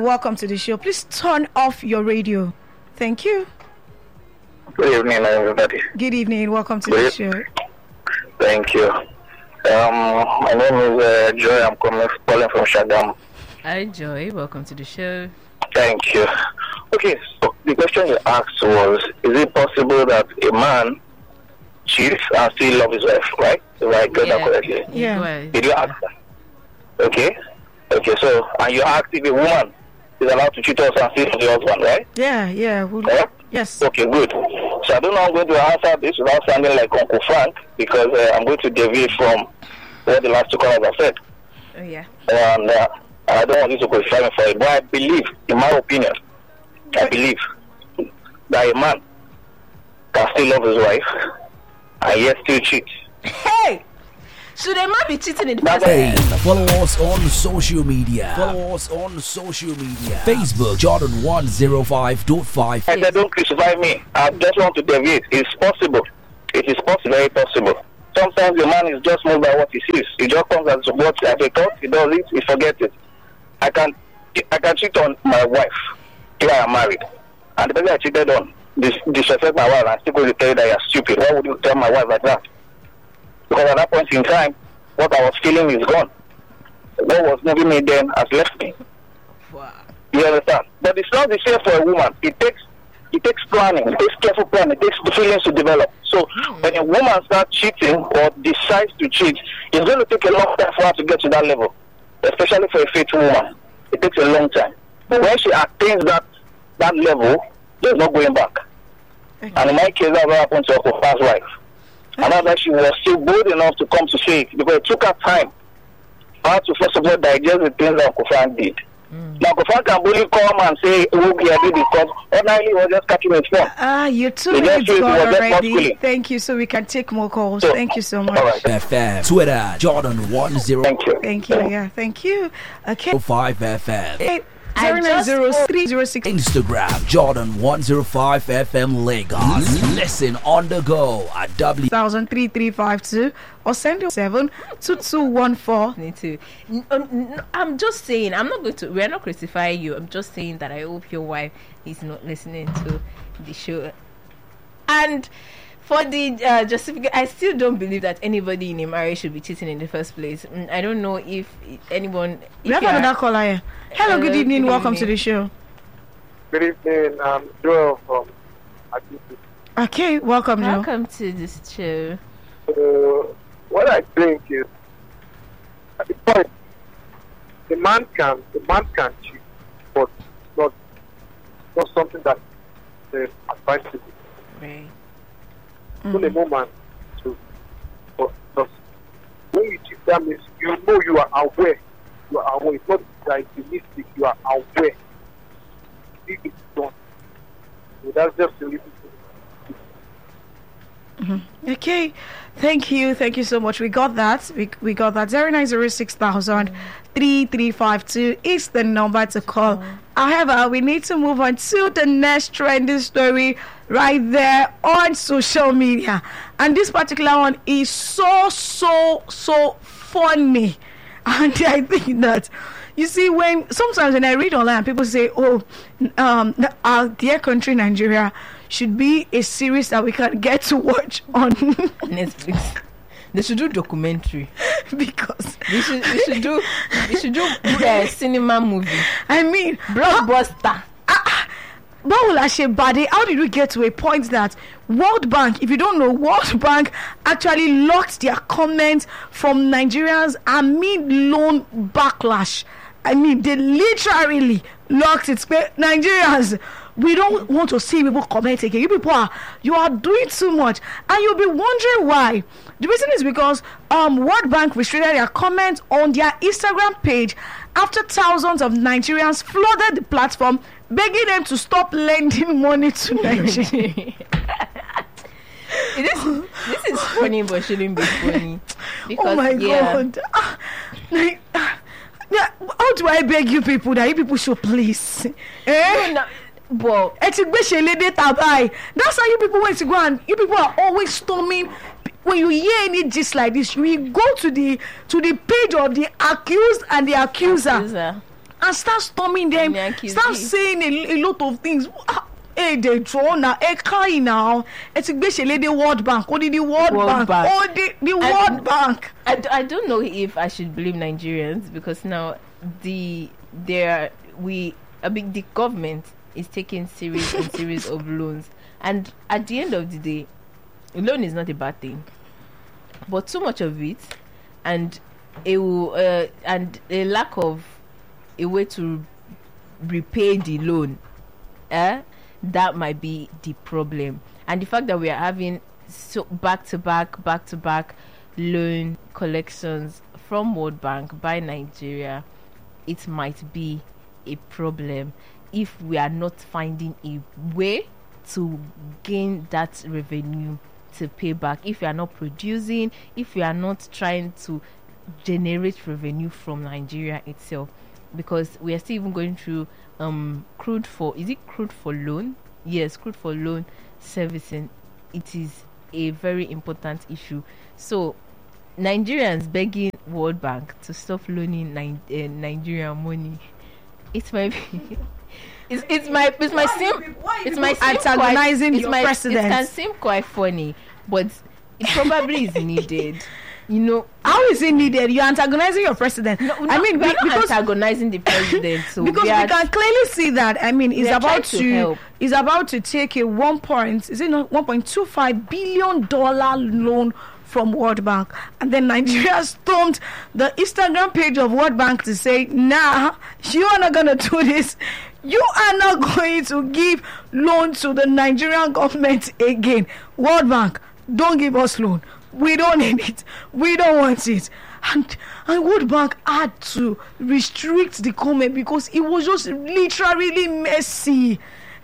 welcome to the show. Please turn off your radio. Thank you. Good evening, everybody. Good evening. Welcome to the show. Thank you. My name is Joy. I'm calling from Shagam. Hi, Joy. Welcome to the show. Thank you. Okay, so the question you asked was, is it possible that a man cheats and still love his wife, right? If I got that correctly. Yeah. Did you ask that? Okay, so, and you asked if a woman is allowed to cheat also and still love the husband, right? Yeah. Yeah? Yes. Okay, good. So I don't know how I'm going to answer this without sounding like Uncle Frank, because I'm going to deviate from what the last two callers have said. Oh, yeah. And I don't want you to crucify me for it, but I believe, in my opinion, that a man can still love his wife and yet still cheat. Hey! Should a man be cheating in the first Hey, follow us on social media. Facebook, Jordan 105.5. And they don't crucify me. I just want to deviate. It's possible. It is possible, very possible. Sometimes the man is just moved by what he sees. He just comes as what he thought, he does it, he forgets it. I can cheat on my wife if I am married. And the person I cheated on disrespect my wife and still going to tell you that you're stupid. Why would you tell my wife like that? Because at that point in time, what I was feeling is gone. What was moving me then has left me. Wow. You understand? But it's not the same for a woman. It takes planning. It takes careful planning. It takes feelings to develop. So when a woman starts cheating or decides to cheat, it's going to take a long time for her to get to that level. Especially for a faithful woman. It takes a long time. But when she attains that level, there's no going back. Okay. And in my case, that's what happened to her past wife. And that's why she was still bold enough to come to say it, because it took her time for her to first of all digest the things that Uncle Frank did. Now Uncle Frank can only come and say, okay, I did it, because ordinarily he was just catching his phone. You're 2 minutes gone already. Thank you, so we can take more calls. Thank you so much. All right. FM, Twitter, Jordan 10. Thank you. Thank you. Okay. 5 FM. 090306. Instagram, Jordan 105 FM Lagos. Listen on the go at 3352 or send your 72214. Need to. I'm just saying, we're not crucifying you. I'm just saying that I hope your wife is not listening to the show. And for the justification, I still don't believe that anybody in a marriage should be cheating in the first place. I don't know if anyone. We have another caller here. Hello, good evening. Welcome to the show. Good evening. I'm Joel from Akiti. Okay, welcome, Joe. Welcome to this show. What I think is, at the point, the man can cheat, but not something that is advisable. Right. To the moment, but when you cheat, that means you know you are aware. You are aware. It's not that it's a mistake. You are aware. If it's done, so that's just a little thing. Okay, thank you so much. We got that. We got that. 0906,000 3352 is the number to call. However, we need to move on to the next trending story right there on social media, and this particular one is so funny. And I think that, you see, sometimes when I read online, people say, our dear country Nigeria should be a series that we can get to watch on Netflix. They should do documentary. Because they should do a cinema movie. I mean, blockbuster. How did we get to a point that World Bank, if you don't know, World Bank actually locked their comments from Nigerians amid loan backlash? I mean, they literally locked it. Nigerians, we don't want to see people comment again. You are doing too much, and you'll be wondering why. The reason is because World Bank restricted their comments on their Instagram page after thousands of Nigerians flooded the platform, begging them to stop lending money to Nigeria. This is funny, but shouldn't be funny. Because, oh my God. How do I beg you people that you people should please? Well, that's how you people want to go, and you people are always storming. When you hear any gist like this, we go to the page of the accused and the accuser. and start storming them, Yankees, start yeah. saying a lot of things. Hey, they draw now, hey, cry now. It's basically the World Bank. What did the World Bank? Oh, the World Bank. I don't know if I should believe Nigerians, because now the government is taking series and series of loans, and at the end of the day, loan is not a bad thing, but too much of it, and and a lack of a way to repay the loan, that might be the problem. And the fact that we are having so back to back loan collections from World Bank by Nigeria, it might be a problem if we are not finding a way to gain that revenue to pay back. If we are not producing, if we are not trying to generate revenue from Nigeria itself, because we are still even going through crude for loan? Yes, crude for loan servicing. It is a very important issue. So Nigerians begging World Bank to stop loaning Nigerian money. It might be it might antagonizing your president. It can seem quite funny, but it probably is needed. You know, how is it needed? You're antagonizing your president. No, I mean, we're not antagonizing the president. So because we can clearly see that. I mean, it's about to take a $1.25 billion loan from World Bank, and then Nigeria stormed the Instagram page of World Bank to say, "Nah, you are not gonna do this. You are not going to give loan to the Nigerian government again. World Bank, don't give us loan. We don't need it. We don't want it." And World Bank had to restrict the comment because it was just literally messy.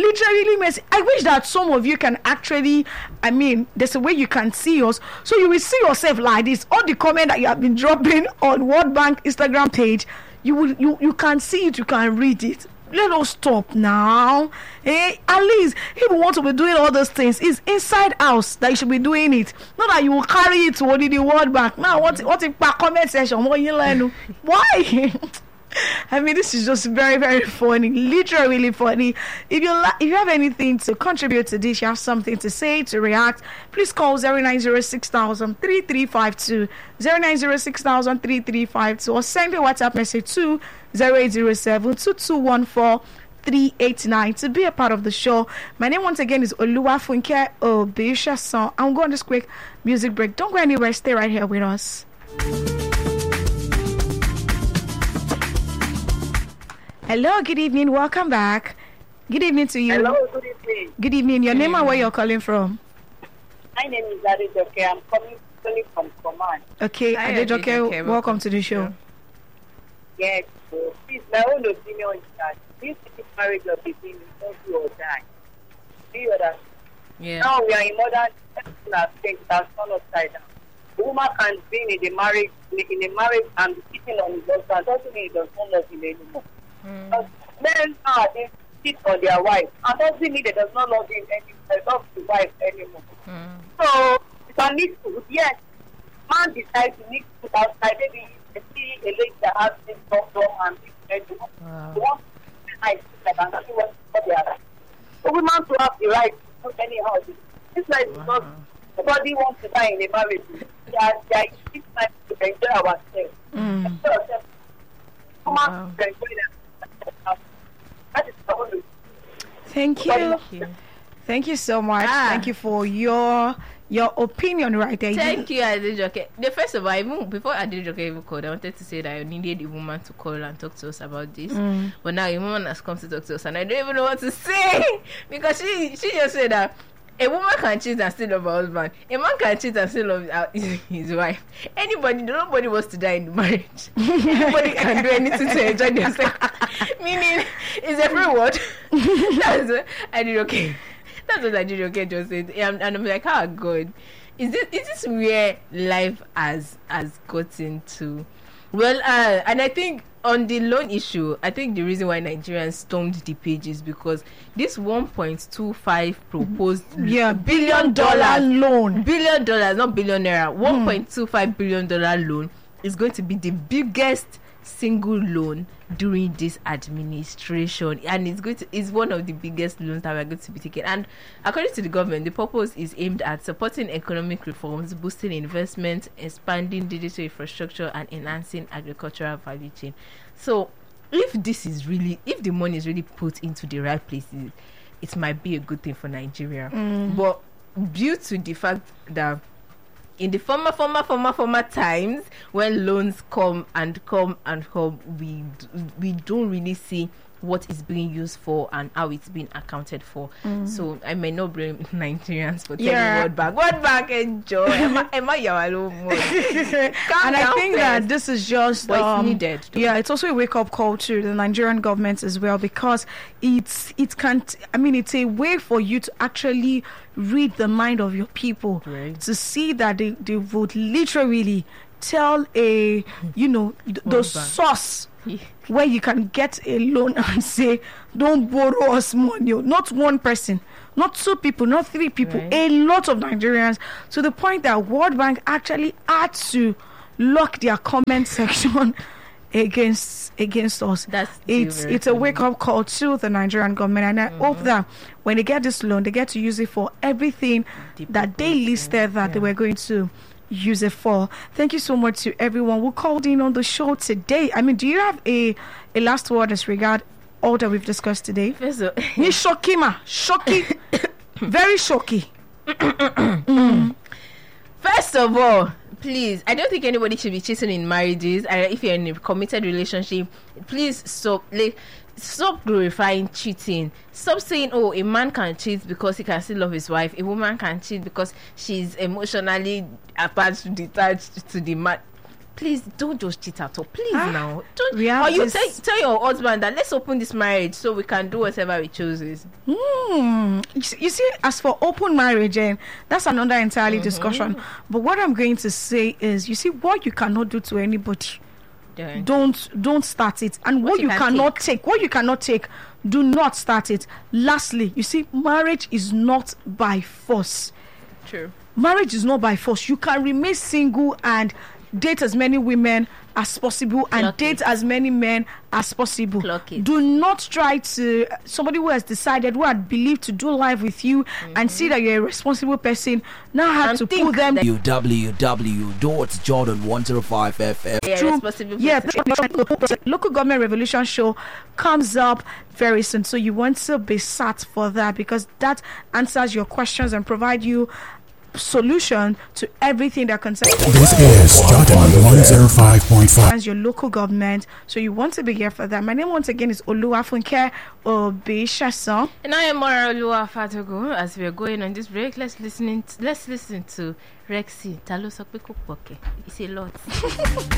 I wish that some of you can actually, I mean, there's a way you can see us, so you will see yourself like this. All the comment that you have been dropping on World Bank Instagram page, you can see it, you can read it. Let us stop now. At least if we want to be doing all those things, it's inside house that you should be doing it. Not that you will carry it to the World Bank. Now, what if comment section? Why? I mean, this is just very, very funny. Literally funny. If you have anything to contribute to this, you have something to say, to react, please call 0906-3352, 0906-3352, or send a WhatsApp message to 0807-2214-389 to be a part of the show. My name once again is Oluwafunke Obisha. So I'm going on this quick music break. Don't go anywhere. Stay right here with us. Hello, good evening. Welcome back. Good evening to you. Hello, good evening. Good evening. Your name and where you're calling from? My name is Adejoke. I'm calling from Command. Okay, Hi, Adejoke, welcome to the show. Yes, so please, my own opinion is that this marriage of the thing is not do or die. Do you understand? yeah. Now we are in modern things that turn upside down. A woman can be in a marriage and be cheating on his husband. Doesn't mean he does not love him anymore. Men nowadays cheat on their wife, and doesn't mean they does not love him anymore. They love the wife anymore. So you can need to, yes, man decides to need to put outside. Maybe you see a lady that has this problem and this anymore. You want to be nice and see what they are. So women to have the right to do anyhow. This life is not. Nobody wants to die in a marriage. They are this time to enjoy ourselves. Women to enjoy them. That is the only. Thank you so much. Thank you for your opinion right there. Thank you, Adejoke. The first of all, even before Adejoke even called, I wanted to say that I needed a woman to call and talk to us about this. But now a woman has come to talk to us, and I don't even know what to say because she just said that a woman can cheat and still love her husband. A man can cheat and still love his wife. Nobody wants to die in the marriage. Anybody can do anything to enjoy themselves. Meaning, it's a free word. That's what I did okay just said. And I'm like, oh God, is this where life has gotten to? Well, and I think on the loan issue, I think the reason why Nigerians stormed the page is because this 1.25 proposed billion dollar loan. $1 billion, not billionaire. $1.25 billion loan is going to be the biggest single loan during this administration, and it's one of the biggest loans that we're going to be taking. And according to the government, the purpose is aimed at supporting economic reforms, boosting investment, expanding digital infrastructure, and enhancing agricultural value chain. So if the money is really put into the right places, it might be a good thing for Nigeria. But due to the fact that in the former times, when loans come, we don't really see what is being used for and how it's being accounted for. So I may not blame Nigerians for telling World Bank enjoy. Emma Yawalo. And I think that this is just it's needed. Yeah, it's also a wake up call to the Nigerian government as well, because it's a way for you to actually read the mind of your people, right, to see that they would literally tell the source where you can get a loan and say, don't borrow us money. Not one person, not two people, not three people, right, a lot of Nigerians, to the point that World Bank actually had to lock their comment section against us. It's a wake up call to the Nigerian government, and I hope that when they get this loan, they get to use it for everything that they listed that they were going to use it for. Thank you so much to everyone who called in on the show today. I mean, do you have a last word as regard all that we've discussed today? Me shocky, very shocky. First of all, please, I don't think anybody should be cheating in marriages. If you're in a committed relationship, please stop glorifying cheating. Stop saying, oh, a man can cheat because he can still love his wife. A woman can cheat because she's emotionally attached, detached to the man. Please don't just cheat at all. Please now. Don't. Or you tell your husband that let's open this marriage so we can do whatever we choose. You see, as for open marriage, that's another entirely discussion. But what I'm going to say is, you see, what you cannot do to anybody, don't start it. And what you cannot take, do not start it. Lastly, you see, marriage is not by force. True. Marriage is not by force. You can remain single and date as many women as possible and date as many men as possible. Do not try to somebody who has decided, who had believed to do life with you and see that you're a responsible person, now have to pull them www.jordan105fm. Local government revolution show comes up very soon, so you want to be sat for that, because that answers your questions and provide you solution to everything that concerns this is Jordan 105.5 as your local government, so you want to be here for that. My name once again is Oluwafunke Obishason, and I am Mora Oluwafatogo. As we are going on this break, let's listen to Rexy Talo Sokpe Kokpoke. It's a lot.